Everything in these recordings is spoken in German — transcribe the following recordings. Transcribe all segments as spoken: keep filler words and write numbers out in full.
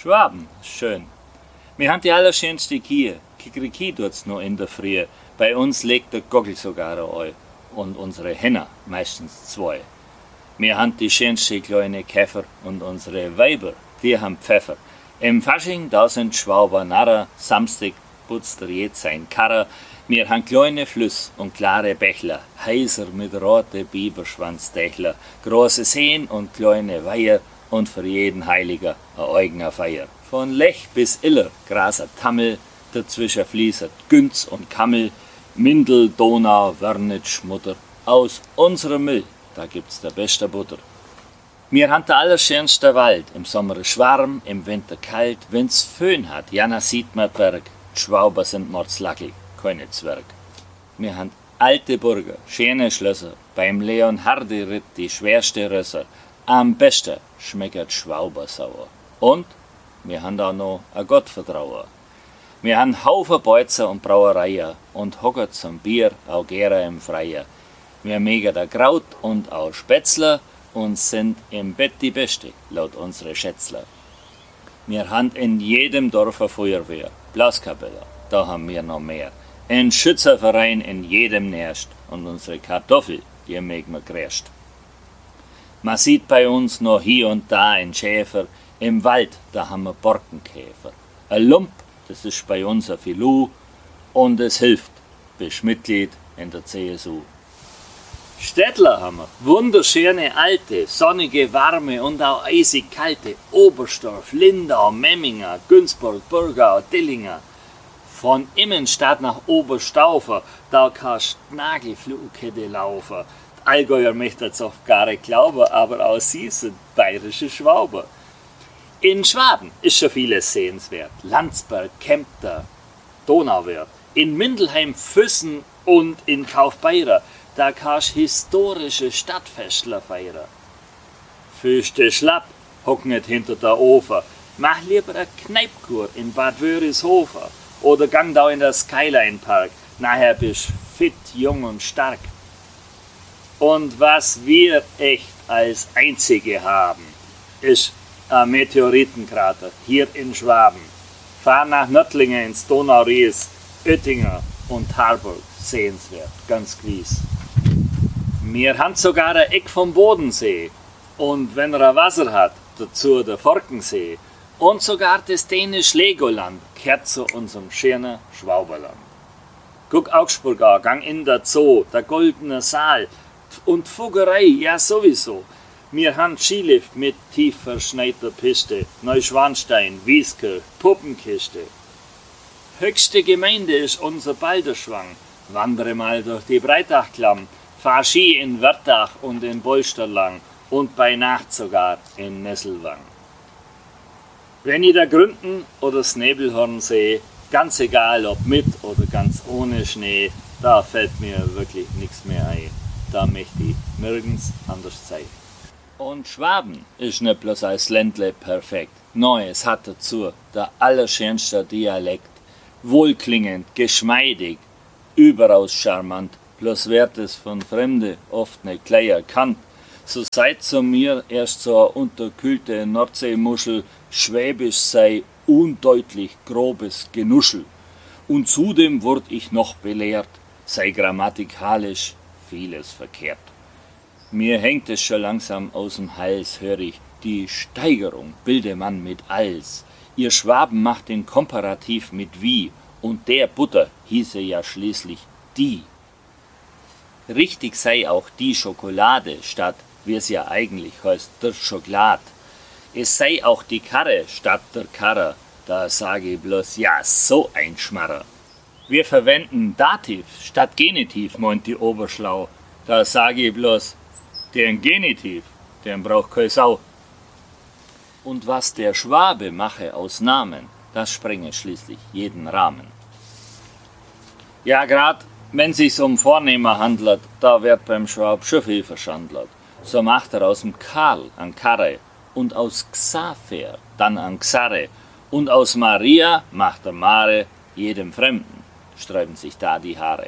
Schwaben, schön. Wir haben die allerschönste Kie. Kikeriki tut's noch in der Früh. Bei uns legt der Gockel sogar ein. Und unsere Henner meistens zwei. Wir haben die schönste kleine Käfer und unsere Weiber, die haben Pfeffer. Im Fasching, da sind Schwaber Narrer, Samstag putzt er jetzt sein Karrer. Wir haben kleine Flüss und klare Bächler, heiser mit rote Biberschwanzdächler, große Seen und kleine Weiher und für jeden Heiliger eine eigener Feier. Von Lech bis Iller graset Tammel, dazwischen fließt Günz und Kammel, Mindel, Donau, Wörnitsch, Mutter. Aus unserem Müll, da gibt's der beste Butter. Wir haben der allerschönste Wald, im Sommer warm, im Winter kalt, wenn's Föhn hat, ja na sieht man Berg, die Schwauber sind Mordslackel, keine Zwerg. Wir haben alte Burger, schöne Schlösser, beim Leonhardi-Ritt die schwerste Rösser, am besten schmeckert Schwauber sauer. Und wir haben auch noch a Gottvertrauer. Wir haben Haufen Beuzer und Brauereien und hocker zum Bier auch gerne im Freier. Wir mögen da Kraut und auch Spätzler und sind im Bett die Beste, laut unsere Schätzler. Wir haben in jedem Dorf eine Feuerwehr, Blaskapelle, da haben wir noch mehr. Ein Schützerverein in jedem Nest und unsere Kartoffel, die mögen wir gräscht. Man sieht bei uns noch hier und da einen Schäfer, im Wald, da haben wir Borkenkäfer. Ein Lump, das ist bei uns ein Filou und es hilft, bist Mitglied in der C S U. Städtler haben wir, wunderschöne alte, sonnige, warme und auch eisig kalte, Oberstdorf, Lindau, Memminger, Günzburg, Burgau, Dillinger. Von Immenstadt nach Oberstaufer, da kannst Nagelflugkette laufen. Die Allgäuer möchten's oft gar nicht glauben, aber auch sie sind bayerische Schwauber. In Schwaben ist schon vieles sehenswert. Landsberg, Kempter, Donauwörth. In Mindelheim, Füssen und in Kaufbeurer, da kannst historische Stadtfestler feiern. Füßte schlapp, hock nicht hinter der Ofen. Mach lieber eine Kneipkur in Bad Wörishofer oder gang da in der Skyline Park. Nachher bist fit, jung und stark. Und was wir echt als Einzige haben, ist ein Meteoritenkrater hier in Schwaben. Fahr nach Nördlingen ins Donau-Ries, Oettinger und Harburg, sehenswert, ganz gewiss. Wir haben sogar ein Eck vom Bodensee und wenn er Wasser hat, dazu der Forkensee und sogar das dänische Legoland gehört zu unserem schönen Schwauberland. Guck Augsburg an, gang in der Zoo, der Goldene Saal und Fuggerei, ja sowieso. Wir haben Skilift mit tief verschneiter Piste, Neuschwanstein, Wiesker, Puppenkiste. Höchste Gemeinde ist unser Balderschwang. Wandere mal durch die Breitachklamm, fahr Ski in Wörthach und in Bolsterlang und bei Nacht sogar in Nesselwang. Wenn ich da Gründen oder das Nebelhorn sehe, ganz egal ob mit oder ganz ohne Schnee, da fällt mir wirklich nichts mehr ein. Da möchte ich nirgends anders sein. Und Schwaben ist nicht bloß als Ländle perfekt. Nein, es hat dazu der allerschönste Dialekt. Wohlklingend, geschmeidig, überaus charmant. Bloß wird es von Fremde oft nicht gleich erkannt. So seid zu mir erst so eine unterkühlte Nordseemuschel, Schwäbisch sei undeutlich grobes Genuschel. Und zudem wurd ich noch belehrt, sei grammatikalisch vieles verkehrt. Mir hängt es schon langsam aus dem Hals, hör ich, die Steigerung bilde man mit als. Ihr Schwaben macht den Komparativ mit wie, und der Butter hieße ja schließlich die. Richtig sei auch die Schokolade, statt, wie es ja eigentlich heißt, der Schokolad. Es sei auch die Karre statt der Karre, da sage ich bloß, ja, so ein Schmarrer. Wir verwenden Dativ statt Genitiv, meint die Oberschlau, da sage ich bloß, den Genitiv, den braucht keine Sau. Und was der Schwabe mache aus Namen, das sprenge schließlich jeden Rahmen. Ja, grad wenn sich's um Vornehmer handelt, da wird beim Schwab schon viel verschandelt. So macht er aus dem Karl an Karre und aus Xaver dann an Xarre und aus Maria macht er Mare jedem Fremden, sträuben sich da die Haare.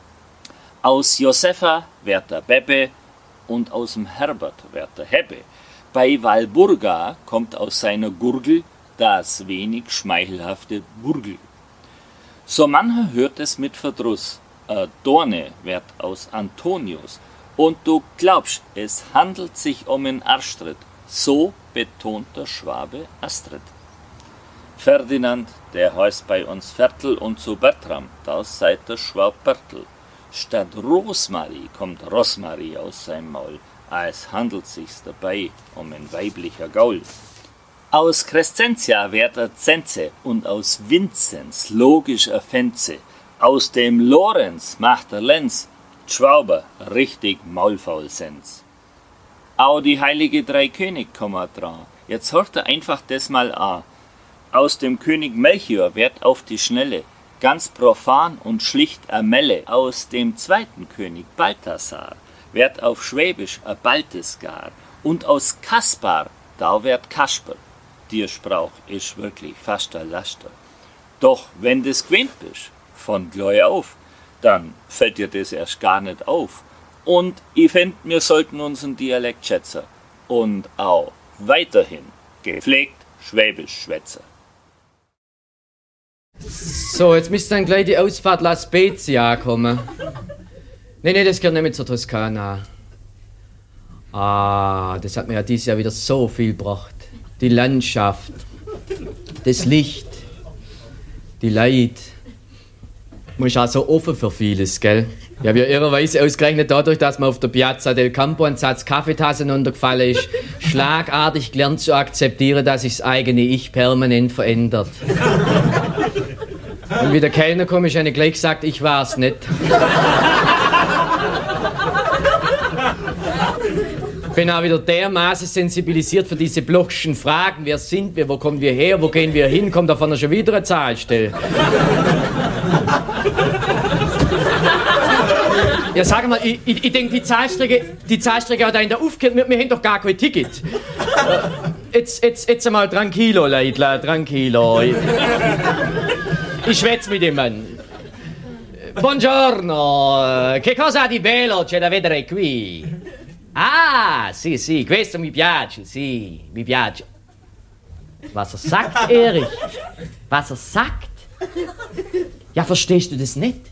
Aus Josefa wird der Beppe und aus dem Herbert wird der Heppe. Bei Walburga kommt aus seiner Gurgel das wenig schmeichelhafte Burgel. So mancher hört es mit Verdruss, a Dorne wird aus Antonius, und du glaubst, es handelt sich um einen Arschtritt, so betont der Schwabe Astrid. Ferdinand, der heißt bei uns Viertel, und zu Bertram, das seid der Schwab Bertel. Statt Rosmarie kommt Rosmarie aus seinem Maul, es handelt sich's dabei um ein weiblicher Gaul. Aus Crescentia wird er Zenze und aus Vinzenz logisch a Fenze. Aus dem Lorenz macht er Lenz, Schwauber richtig Maulfaulsens. Au die heilige Drei König kommen dran, jetzt hört er einfach das mal an. Aus dem König Melchior wird auf die Schnelle ganz profan und schlicht a Melle. Aus dem zweiten König Balthasar wird auf Schwäbisch a Baltesgar. Und aus Kaspar, da wird Kasper. Dir Sprauch ist wirklich fast a Laster. Doch wenn des gewöhnt bist, von gleich auf, dann fällt dir das erst gar nicht auf. Und ich fänd, wir sollten unseren Dialekt schätzen und auch weiterhin gepflegt Schwäbisch schwätzen. So, jetzt müsste dann gleich die Ausfahrt La Spezia kommen. Nee, nee, das gehört nicht mit zur Toskana. Ah, das hat mir ja dieses Jahr wieder so viel gebracht. Die Landschaft, das Licht, die Leid. Man ist auch so offen für vieles, gell? Ich habe ja irrerweise ausgerechnet dadurch, dass mir auf der Piazza del Campo ein Satz Kaffeetassen untergefallen ist, schlagartig gelernt zu akzeptieren, dass sich das eigene Ich permanent verändert. Und wie der Kellner kam, ist eine gleich gesagt, ich war's nicht. Ich bin auch wieder dermaßen sensibilisiert für diese blochschen Fragen. Wer sind wir? Wo kommen wir her? Wo gehen wir hin? Kommt da vorne schon wieder eine Zahlstelle? Ja, sag mal, ich, ich, ich denke, die Zahlstrecke, die Zahlstrecke hat da in der aufgehört. Wir, wir haben doch gar kein Ticket. Jetzt, jetzt, jetzt einmal tranquilo, Leitler, tranquilo. Ich, ich schwätz mit dem Mann. Buongiorno, che cosa di bello c'è da vedere qui? Ah, sì, sì, questo mi piace, sì, mi piace. Was er sagt, Erich? Was er sagt? Ja, verstehst du das nicht?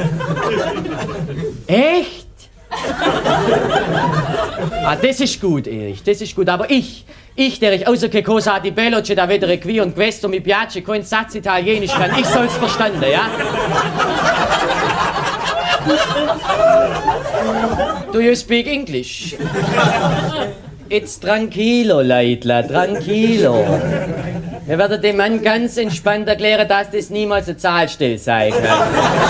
Echt? Ah, das ist gut, Erich, das ist gut, aber ich, ich, der ich außer che cosa di bello c'è da vedere qui und questo mi piace, kein Satz Italienisch kann, ich soll's verstanden, ja? Do you speak English? It's tranquilo, Leitler, tranquilo. Wir werden dem Mann ganz entspannt erklären, dass das niemals eine Zahlstelle sein kann.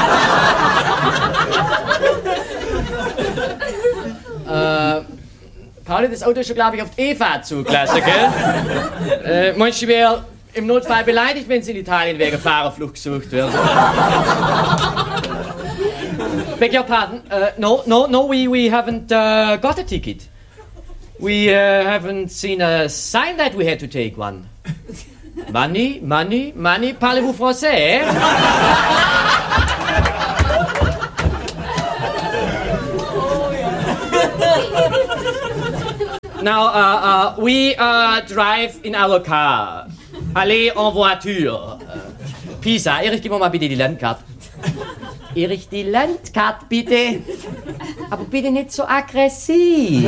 äh, Pauli, das Auto ist schon, glaube ich, auf die Eva zugelassen, gell? äh, meinst du, wer im Notfall beleidigt, wenn sie in Italien wegen Fahrerflucht gesucht wird? Beg your pardon. Uh, no, no, no. We we haven't uh, got a ticket. We uh, haven't seen a sign that we had to take one. Money, money, money. Parlez-vous français? Eh? Now, uh, uh, we uh, drive in our car. Allez en voiture. Uh, Pisa, Erich, gib mir mal bitte die Landkarte. Erich, die Landkarte bitte. Aber bitte nicht so aggressiv.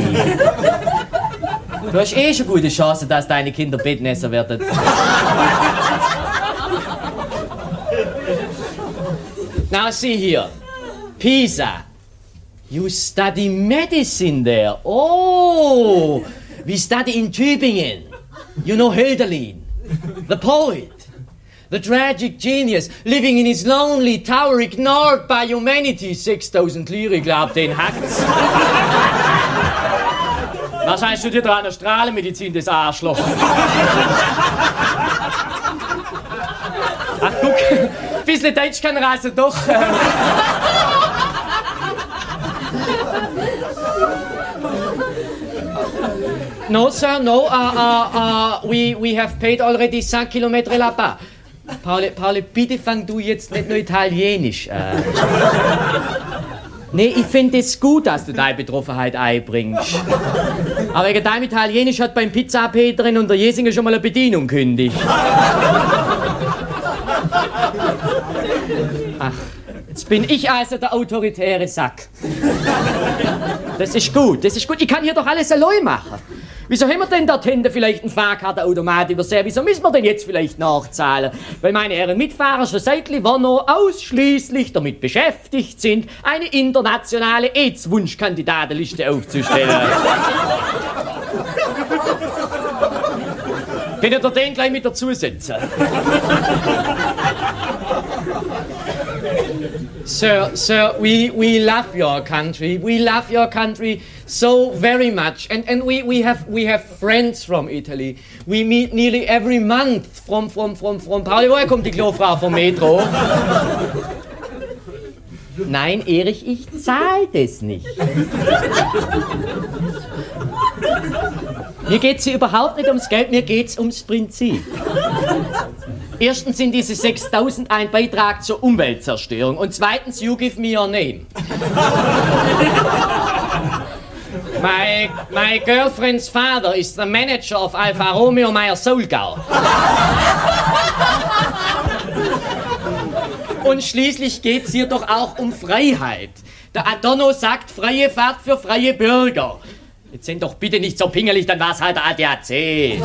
Du hast eh schon gute Chance, dass deine Kinder Bettnässer werden. Now see here. Pisa. You study medicine there. Oh, we study in Tübingen. You know Hölderlin, the poet. The tragic genius, living in his lonely tower, ignored by humanity. sechstausend Lire, ich glaub, den hackt's. Wahrscheinlich studiert er an der Strahlenmedizin, das Arschloch. Ach, guck, ein bisschen Deutsch kann er also doch. No, sir, no, uh, uh, uh, we, we have paid already cinq kilometres là-bas. Pauli, Pauli, bitte fang du jetzt nicht nur Italienisch an. Nee, ich finde es gut, dass du deine Betroffenheit einbringst. Aber wegen deinem Italienisch hat beim Pizza-Peterin und der Jesinger schon mal eine Bedienung kündigt. Ach, jetzt bin ich also der autoritäre Sack. Das ist gut, das ist gut. Ich kann hier doch alles allein machen. Wieso haben wir denn dort hinten vielleicht einen Fahrkartenautomat übersehen? Wieso müssen wir denn jetzt vielleicht nachzahlen? Weil meine Herren Mitfahrer schon seit Livorno ausschließlich damit beschäftigt sind, eine internationale AIDS-Wunschkandidatenliste aufzustellen. Könnt ihr den gleich mit dazusetzen? Sir, sir, we, we love your country. We love your country so very much. And, and we, we, have, we have friends from Italy. We meet nearly every month from, from, from, from Pauli. Woher kommt die Klofrau vom Metro? Nein, Erich, ich zahle das nicht. Mir geht's hier überhaupt nicht ums Geld, mir geht's ums Prinzip. Erstens sind diese sechstausend ein Beitrag zur Umweltzerstörung und zweitens, you give me your name. My, my girlfriend's father is the manager of Alfa Romeo Meyer Solgau. Und schließlich geht's hier doch auch um Freiheit. Der Adorno sagt, freie Fahrt für freie Bürger. Jetzt sind doch bitte nicht so pingelig, dann war's halt der A D A C.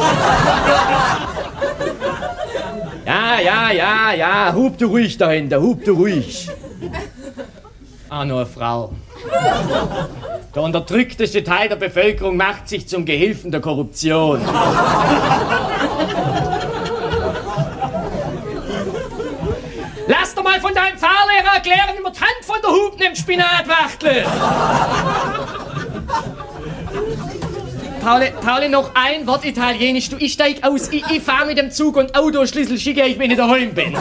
Ja, ja, ja, ja, hub du ruhig dahinter, hub du ruhig. Ah, nur eine Frau. Der unterdrückteste Teil der Bevölkerung macht sich zum Gehilfen der Korruption. Lass doch mal von deinem Fahrlehrer erklären, wie man die Hand von der Hupe nimmt, Spinatwachtel. Pauli, Pauli, noch ein Wort Italienisch. Du, ich steig aus, ich, ich fahr mit dem Zug und Autoschlüssel schicke ich, wenn ich daheim bin.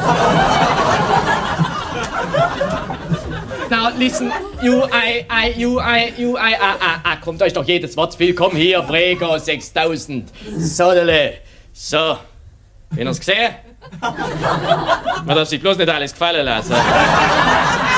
Now, listen, you, I, I, you, I, you, I, ah, ah, ah, kommt euch doch jedes Wort viel. Komm hier, Brego, sechstausend, Sodele. So, habt ihr's gesehen? Man darf sich bloß nicht alles gefallen lassen.